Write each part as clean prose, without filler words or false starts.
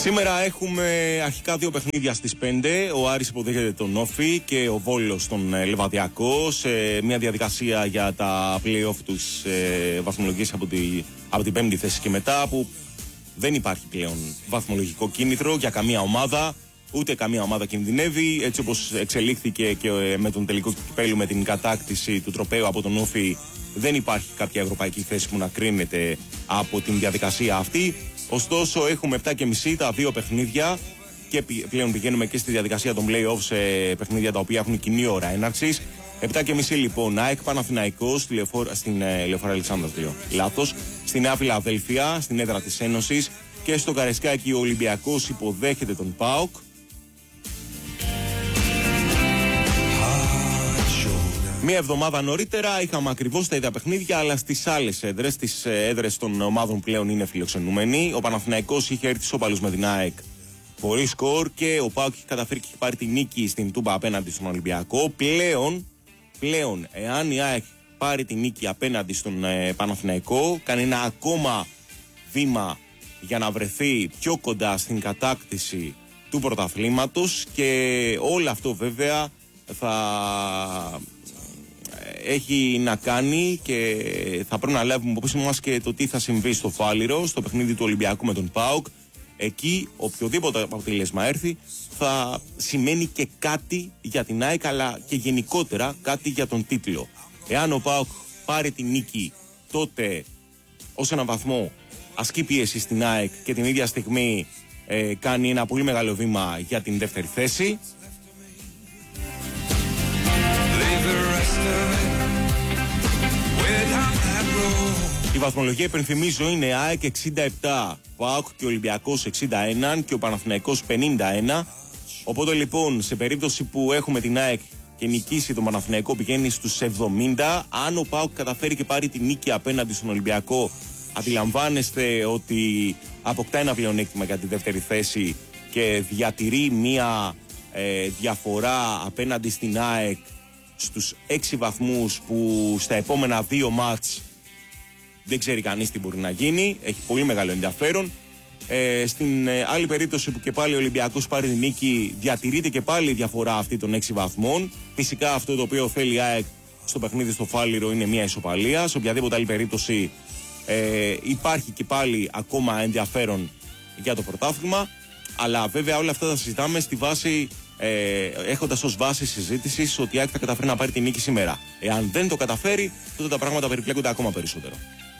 Σήμερα έχουμε αρχικά δύο παιχνίδια στις 5. Ο Άρης υποδέχεται τον Όφη και ο Βόλος τον Λεβαδιακό σε μια διαδικασία για τα play-off τους βαθμολογίες από την 5η θέση και μετά, που δεν υπάρχει πλέον βαθμολογικό κίνητρο για καμία ομάδα. Ούτε καμία ομάδα κινδυνεύει, έτσι όπως εξελίχθηκε και με τον τελικό κυπέλλου, με την κατάκτηση του τροπαίου από τον Όφη. Δεν υπάρχει κάποια ευρωπαϊκή θέση που να κρίνεται από την διαδικασία αυτή. Ωστόσο, έχουμε 7.30 τα δύο παιχνίδια και πλέον πηγαίνουμε και στη διαδικασία των play-off σε παιχνίδια τα οποία έχουν κοινή ώρα έναρξης. 7.30 λοιπόν, ΑΕΚ Παναθηναϊκός στην Λεωφόρο Αλεξάνδρας, στην Νέα Φιλαδέλφια, στην έδρα της Ένωσης, και στο Καρεσκάκι ο Ολυμπιακός υποδέχεται τον ΠΑΟΚ. Μία εβδομάδα νωρίτερα είχαμε ακριβώς τα ίδια παιχνίδια, αλλά στις άλλες έδρες. Τις έδρες των ομάδων πλέον είναι φιλοξενούμενοι. Ο Παναθηναϊκός είχε έρθει ισόπαλος με την ΑΕΚ χωρίς σκορ και ο ΠΑΟΚ είχε καταφέρει και είχε πάρει τη νίκη στην Τούμπα απέναντι στον Ολυμπιακό. Πλέον, εάν η ΑΕΚ πάρει τη νίκη απέναντι στον Παναθηναϊκό, κάνει ένα ακόμα βήμα για να βρεθεί πιο κοντά στην κατάκτηση του πρωταθλήματος, και όλο αυτό βέβαια θα έχει να κάνει και θα πρέπει να λάβουμε υπόψη μας και το τι θα συμβεί στο Φάληρο, στο παιχνίδι του Ολυμπιακού με τον ΠΑΟΚ. Εκεί οποιοδήποτε αποτέλεσμα έρθει θα σημαίνει και κάτι για την ΑΕΚ, αλλά και γενικότερα κάτι για τον τίτλο. Εάν ο ΠΑΟΚ πάρει τη νίκη, τότε ως έναν βαθμό ασκεί πίεση στην ΑΕΚ και την ίδια στιγμή κάνει ένα πολύ μεγάλο βήμα για την δεύτερη θέση. Η βαθμολογία, υπενθυμίζω, είναι ΑΕΚ 67, ΠΑΟΚ και Ολυμπιακός 61 και ο Παναθηναϊκός 51. Οπότε λοιπόν, σε περίπτωση που έχουμε την ΑΕΚ και νικήσει τον Παναθηναϊκό, πηγαίνει στους 70. Αν ο ΠΑΟΚ καταφέρει και πάρει τη νίκη απέναντι στον Ολυμπιακό, αντιλαμβάνεστε ότι αποκτά ένα πλεονέκτημα για τη δεύτερη θέση και διατηρεί μία διαφορά απέναντι στην ΑΕΚ στους 6 βαθμούς, που στα επόμενα 2 μάτς δεν ξέρει κανείς τι μπορεί να γίνει. Έχει πολύ μεγάλο ενδιαφέρον. Στην άλλη περίπτωση που και πάλι ο Ολυμπιακός πάρει τη νίκη, διατηρείται και πάλι η διαφορά αυτή των 6 βαθμών. Φυσικά αυτό το οποίο θέλει η ΑΕΚ στο παιχνίδι στο Φάληρο είναι μια ισοπαλία. Σε οποιαδήποτε άλλη περίπτωση υπάρχει και πάλι ακόμα ενδιαφέρον για το πρωτάθλημα. Αλλά βέβαια όλα αυτά τα συζητάμε στη βάση, έχοντας ως βάση συζήτησης ότι η ΑΕΚ θα καταφέρει να πάρει τη νίκη σήμερα. Εάν δεν το καταφέρει, τότε τα πράγματα περιπλέκονται ακόμα περισσότερο.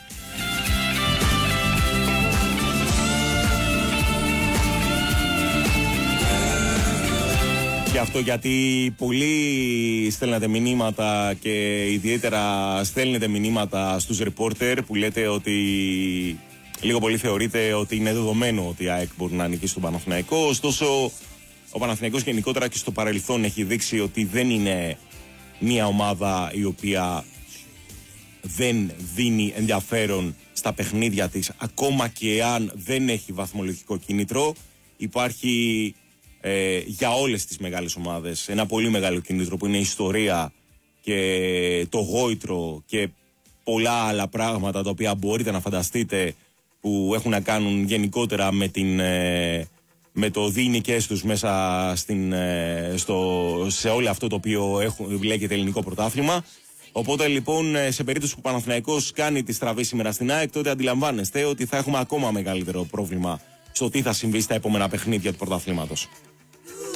Και αυτό γιατί πολλοί στέλνετε μηνύματα, και ιδιαίτερα στέλνετε μηνύματα στους ρεπόρτερ που λέτε ότι λίγο πολύ θεωρείτε ότι είναι δεδομένο ότι η ΑΕΚ μπορεί να νικήσει τον Παναθηναϊκό. Ωστόσο, ο Παναθηναϊκός γενικότερα και στο παρελθόν έχει δείξει ότι δεν είναι μια ομάδα η οποία δεν δίνει ενδιαφέρον στα παιχνίδια της, ακόμα και αν δεν έχει βαθμολογικό κίνητρο. Υπάρχει για όλες τις μεγάλες ομάδες ένα πολύ μεγάλο κίνητρο, που είναι η ιστορία και το γόητρο και πολλά άλλα πράγματα τα οποία μπορείτε να φανταστείτε, που έχουν να κάνουν γενικότερα με το δίνικες τους μέσα σε όλο αυτό το οποίο λέγεται ελληνικό πρωτάθλημα. Οπότε λοιπόν, σε περίπτωση που ο Παναθηναϊκός κάνει τη στραβή σήμερα στην ΑΕΚ, τότε αντιλαμβάνεστε ότι θα έχουμε ακόμα μεγαλύτερο πρόβλημα στο τι θα συμβεί στα επόμενα παιχνίδια του πρωταθλήματος.